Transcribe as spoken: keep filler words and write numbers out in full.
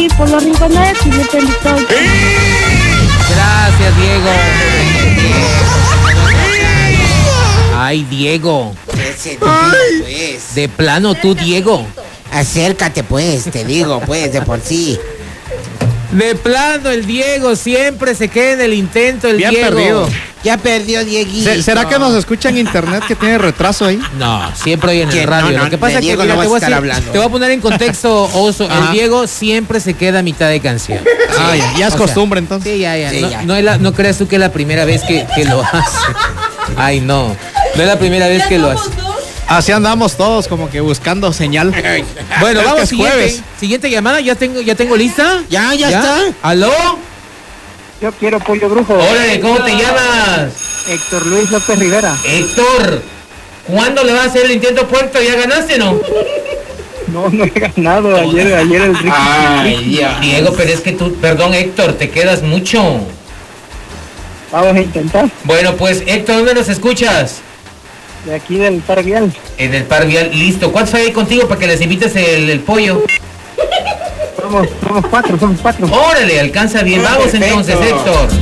aquí por la Rinconada y le felicito. Gracias, Diego. Ay, Diego. Ese Ay. Pues. De plano tú, Diego. Acércate pues, te digo, pues, de por sí. De plano, el Diego siempre se queda en el intento, el Bien Diego. perdido. Ya perdió Dieguito. ¿Será que nos escucha en internet que tiene retraso ahí? No, siempre hoy en el Que radio. no, no, Lo que pasa es que Diego mira, no te, va voy a estar decir, hablando. te voy a poner en contexto, Oso. Ajá. El Diego siempre se queda a mitad de canción. Ah, ya, ya es O costumbre sea, entonces. Sí, ya, ya. Sí, no, ya. No, es la- no creas tú que es la primera vez que, que lo hace. Ay, no. No es la primera vez que lo hace. Así andamos todos como que buscando señal. Bueno, Es que vamos, es siguiente, jueves. siguiente llamada, ya tengo, ya tengo lista. Ya, ya, está. ¿Aló? Yo quiero pollo brujo. Órale, ¿cómo te llamas? Héctor Luis López Rivera. Héctor, ¿cuándo le vas a hacer el intento puerto? ¿Ya ganaste, no? No, no he ganado. Ayer, ayer el Ricky. Ay, Dios. Diego, pero es que tú, perdón, Héctor, te quedas mucho. Vamos a intentar. Bueno, pues, Héctor, ¿dónde nos escuchas? De aquí del Par Vial. En el Par Vial, listo. ¿Cuántos hay contigo para que les invites el, el pollo? Somos, somos cuatro, somos cuatro. Órale, alcanza bien. Ah, Vamos perfecto. entonces, Héctor.